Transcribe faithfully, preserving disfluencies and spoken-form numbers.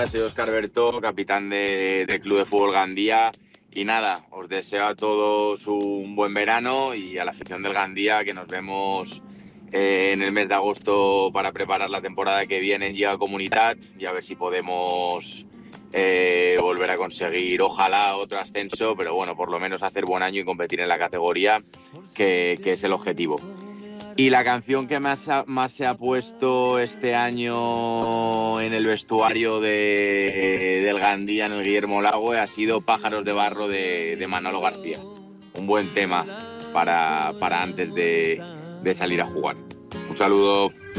Hola, soy Óscar Bertó, capitán de, del Club de Fútbol Gandía. Y nada, os deseo a todos un buen verano y a la afición del Gandía que nos vemos eh, en el mes de agosto para preparar la temporada que viene en Lliga Comunitat y a ver si podemos eh, volver a conseguir, ojalá, otro ascenso, pero bueno, por lo menos hacer buen año y competir en la categoría, que, que es el objetivo. Y la canción que más, ha, más se ha puesto este año en el vestuario de, del Gandía, en el Guillermo Lago, ha sido Pájaros de Barro de, de Manolo García. Un buen tema para, para antes de, de salir a jugar. Un saludo.